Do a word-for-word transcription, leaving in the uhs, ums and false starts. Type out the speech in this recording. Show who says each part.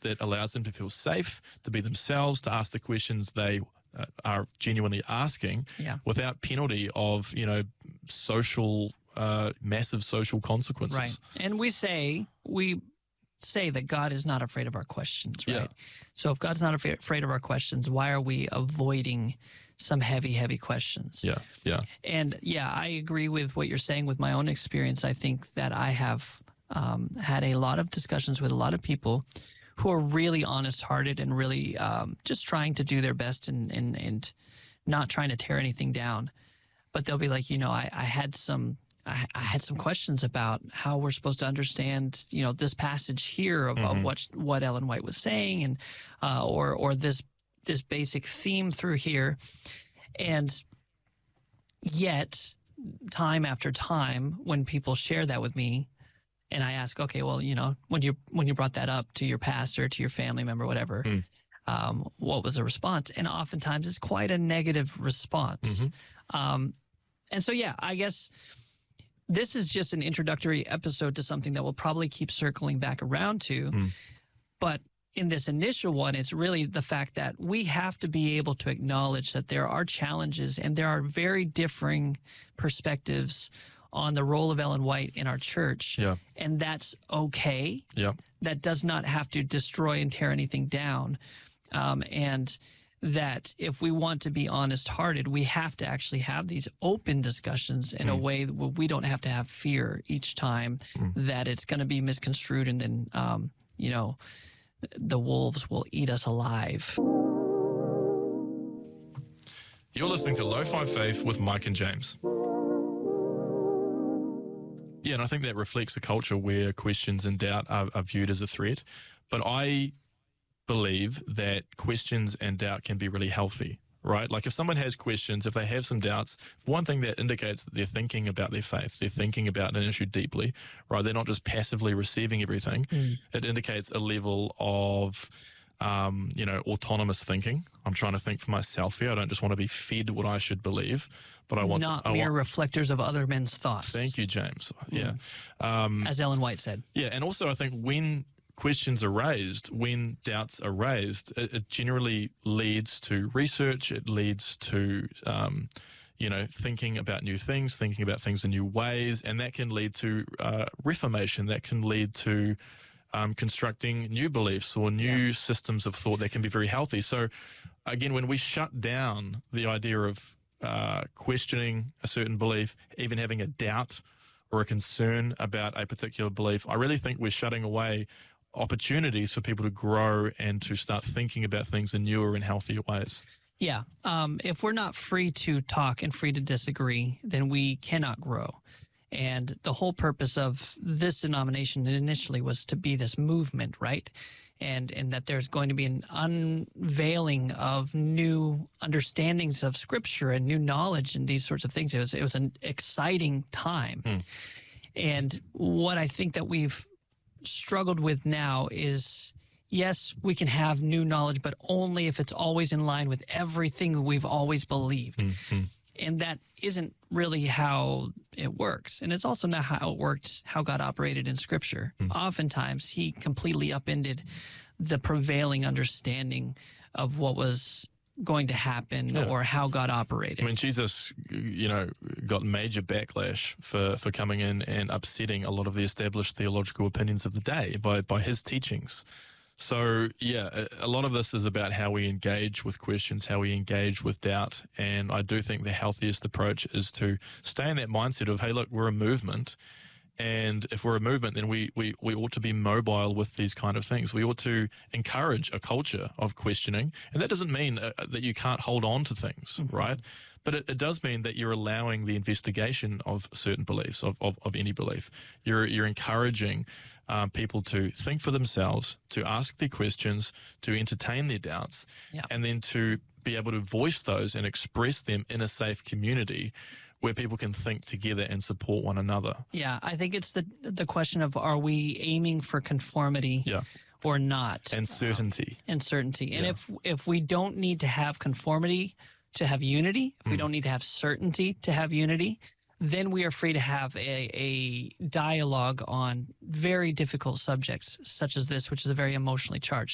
Speaker 1: that allows them to feel safe, to be themselves, to ask the questions they uh, are genuinely asking
Speaker 2: Yeah.
Speaker 1: without penalty of, you know, social, uh, massive social consequences.
Speaker 2: Right. And we say, we say that God is not afraid of our questions, right?
Speaker 1: Yeah.
Speaker 2: So if God's not afraid afraid of our questions, why are we avoiding some heavy, heavy questions?
Speaker 1: Yeah, yeah.
Speaker 2: And yeah, I agree with what you're saying with my own experience. I think that I have um, had a lot of discussions with a lot of people who are really honest-hearted and really um, just trying to do their best and, and, and not trying to tear anything down. But they'll be like, you know, I, I had some I, I had some questions about how we're supposed to understand, you know, this passage here of,
Speaker 1: Mm-hmm.
Speaker 2: of what what Ellen White was saying, and uh, or or this this basic theme through here, and yet time after time when people share that with me, and I ask, okay, well, you know, when you when you brought that up to your pastor, to your family member, whatever,
Speaker 1: Mm.
Speaker 2: um, what was the response? And oftentimes it's quite a negative response.
Speaker 1: Mm-hmm.
Speaker 2: Um, and so, yeah, I guess this is just an introductory episode to something that we'll probably keep circling back around to.
Speaker 1: Mm.
Speaker 2: But in this initial one, it's really the fact that we have to be able to acknowledge that there are challenges and there are very differing perspectives on the role of Ellen White in our church.
Speaker 1: Yeah.
Speaker 2: And that's okay.
Speaker 1: Yeah.
Speaker 2: That does not have to destroy and tear anything down. Um, and that if we want to be honest-hearted, we have to actually have these open discussions in
Speaker 1: Mm.
Speaker 2: a way where we don't have to have fear each time
Speaker 1: Mm.
Speaker 2: that it's going to be misconstrued and then, um, you know, the wolves will eat us alive.
Speaker 1: You're listening to Lo-Fi Faith with Mike and James. Yeah, and I think that reflects a culture where questions and doubt are, are viewed as a threat. But I believe that questions and doubt can be really healthy, right? Like if someone has questions, if they have some doubts, one thing that indicates that they're thinking about their faith, they're thinking about an issue deeply, right? They're not just passively receiving everything.
Speaker 2: Mm.
Speaker 1: It indicates a level of, um, you know, autonomous thinking. I'm trying to think for myself here. I don't just want to be fed what I should believe, but I want
Speaker 2: Not
Speaker 1: to, I
Speaker 2: mere
Speaker 1: want,
Speaker 2: reflectors of other men's thoughts.
Speaker 1: Thank you, James. Yeah. Um,
Speaker 2: As Ellen White said.
Speaker 1: yeah, and also I think when questions are raised, when doubts are raised, it, it generally leads to research. It leads to, um, you know, thinking about new things, thinking about things in new ways, and that can lead to uh, reformation. That can lead to um, constructing new beliefs or new
Speaker 2: Yeah.
Speaker 1: systems of thought that can be very healthy. So, again, when we shut down the idea of uh, questioning a certain belief, even having a doubt or a concern about a particular belief, I really think we're shutting away opportunities for people to grow and to start thinking about things in newer and healthier ways.
Speaker 2: Yeah. Um, if we're not free to talk and free to disagree, then we cannot grow. And the whole purpose of this denomination initially was to be this movement, right? And and that there's going to be an unveiling of new understandings of Scripture and new knowledge and these sorts of things. It was it was an exciting time.
Speaker 1: Mm.
Speaker 2: And what I think that we've struggled with now is, yes, we can have new knowledge, but only if it's always in line with everything we've always believed.
Speaker 1: Mm-hmm.
Speaker 2: And that isn't really how it works. And it's also not how it worked, how God operated in Scripture.
Speaker 1: Mm.
Speaker 2: Oftentimes, he completely upended the prevailing understanding of what was going to happen
Speaker 1: Yeah.
Speaker 2: or how God operated.
Speaker 1: I mean, Jesus, you know, got major backlash for, for coming in and upsetting a lot of the established theological opinions of the day by, by his teachings. So, yeah, a, a lot of this is about how we engage with questions, how we engage with doubt. And I do think the healthiest approach is to stay in that mindset of, hey, look, we're a movement. And if we're a movement, then we, we, we ought to be mobile with these kind of things. We ought to encourage a culture of questioning. And that doesn't mean uh, that you can't hold on to things,
Speaker 2: Mm-hmm.
Speaker 1: right? But it, it does mean that you're allowing the investigation of certain beliefs, of, of, of any belief. You're, you're encouraging um, people to think for themselves, to ask their questions, to entertain their doubts,
Speaker 2: Yeah.
Speaker 1: and then to be able to voice those and express them in a safe community where people can think together and support one another.
Speaker 2: Yeah, I think it's the the question of, are we aiming for conformity
Speaker 1: Yeah.
Speaker 2: or not?
Speaker 1: And certainty.
Speaker 2: And certainty. And
Speaker 1: Yeah.
Speaker 2: if if we don't need to have conformity to have unity, if we
Speaker 1: Mm.
Speaker 2: don't need to have certainty to have unity, then we are free to have a, a dialogue on very difficult subjects such as this, which is a very emotionally charged